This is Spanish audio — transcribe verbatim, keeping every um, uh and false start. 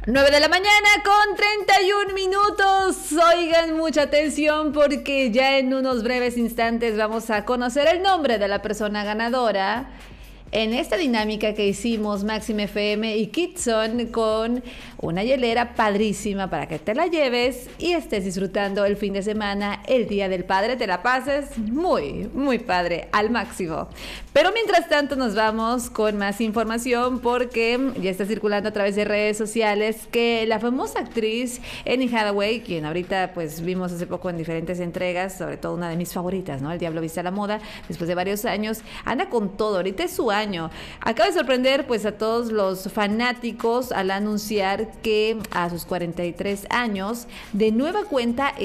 nueve de la mañana con treinta y un minutos. Oigan, mucha atención porque ya en unos breves instantes vamos a conocer el nombre de la persona ganadora en esta dinámica que hicimos Máxima F M y Kitson con una hielera padrísima para que te la lleves y estés disfrutando el fin de semana, el Día del Padre, te la pases muy, muy padre, al máximo. Pero mientras tanto nos vamos con más información porque ya está circulando a través de redes sociales que la famosa actriz Annie Hathaway, quien ahorita pues vimos hace poco en diferentes entregas, sobre todo una de mis favoritas, ¿no? El Diablo Viste a la Moda, después de varios años, anda con todo, ahorita es su año. Acaba de sorprender pues a todos los fanáticos al anunciar que a sus cuarenta y tres años, de nueva cuenta